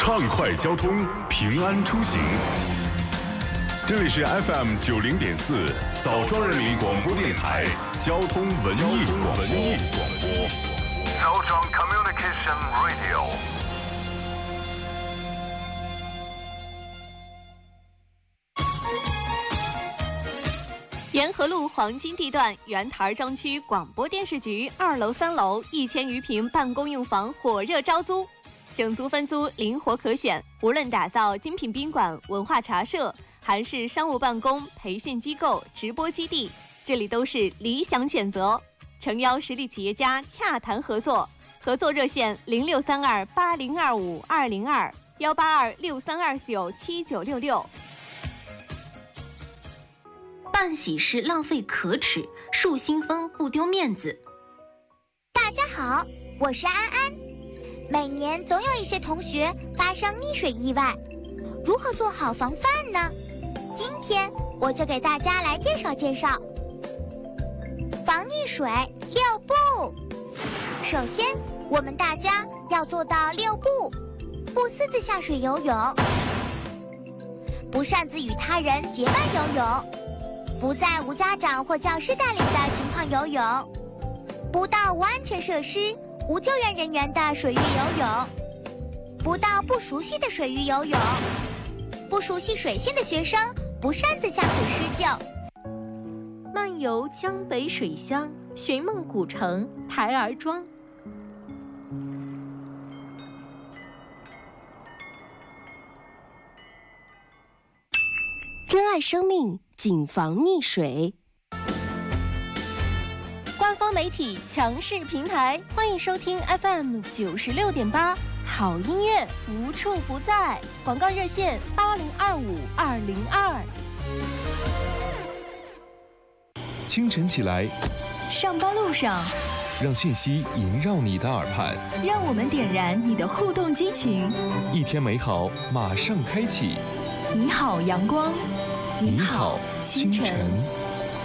畅快交通，平安出行。这里是 FM90.4枣庄人民广播电台交通文艺广播。 枣庄 Communication Radio。 沿河路黄金地段原台庄区广播电视局2楼、3楼1000余平办公用房火热招租，整租分租灵活可选，无论打造精品宾馆、文化茶社，还是商务办公、培训机构、直播基地，这里都是理想选择。诚邀实力企业家洽谈合作，合作热线0632802520218263297966。 办喜事浪费可耻，树新风不丢面子。 大家好，我是安安。每年总有一些同学发生溺水意外，如何做好防范呢？今天我就给大家来介绍介绍防溺水6步。首先，我们大家要做到6步：不私自下水游泳，不擅自与他人结伴游泳，不在无家长或教师带领的情况游泳，不到无安全设施、无救援人员的水域游泳，不到不熟悉的水域游泳，不熟悉水性的学生不擅自下水施救。 漫游江北水乡，寻梦古城台儿庄。 珍爱生命，谨防溺水。 官方媒体强势平台，欢迎收听 FM96.8，好音乐无处不在。广告热线8025-202。 清晨起来， 上班路上， 让讯息萦绕你的耳畔， 让我们点燃你的互动激情。 一天美好马上开启。 你好，阳光。 你好，清晨。